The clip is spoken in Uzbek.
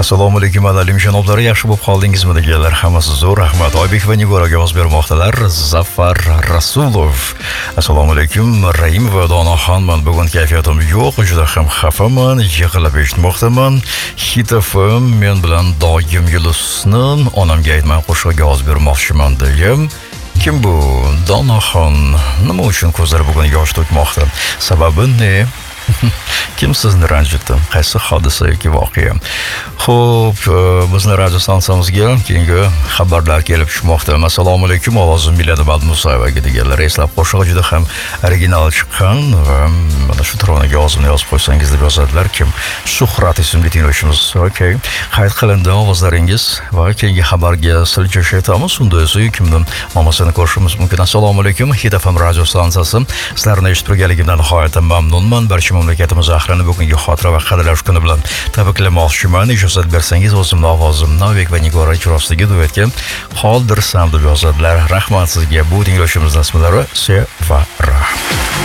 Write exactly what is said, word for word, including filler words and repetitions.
Assalomu alaykum aziz janoblar, yaxshi bo'lib qoldingizmi deganlar, hammasi zo'r rahmat. Oybek va Nigoraga ovoz bermoqdalar. Zafar Rasulov. Assalomu alaykum, Raim va Donaxonman. Bugun kayfiyatim yo'q, juda ham xafaman, yig'ilib eshitmoqdaman. Hit F M men bilan doim Yulusni onamga aytmay qo'shig'iga ovoz bermoqchiman degan. Kim bu? Donaxon. Nima uchun ko'zlari bugun yosh to'kmoqda? Sababi ne? Kim sizni ranjitdi? Qaysi hodisa yoki voqea? Xo'p, bizni radio stansiyamizga keyingi xabarlar kelib tushmoqda. Assalomu alaykum, ovozim Milada Badmusayevaga deganlar. Eslab qo'shig'i juda ham original chiqqan va mana shu tronga yozimni yozib qo'ysangiz deb yozadilar. Kim? Shuhrat ismli tinglovchimiz. Okey. Qayd qilindi ovozlaringiz va keyingi xabarga siljish etamiz. Unda esa kimdan mamasini ko'rishimiz mumkin. Assalomu alaykum, Hit F M radio stansiyasi. Sizlarni eshitib turganligimdan nihoyatda mamnunman. Barcha mamlakatimiz ahrini bugungi xotira va qadrlash kuni bilan tabriklamoqchiman. Ijozat bersangiz o'zimni ovozimni Oybek va Nigora ijrosidagi duetga qoldirsam deb yozadilar. Rahmat sizga. Bu tinglovchimiz ismlari Sevara.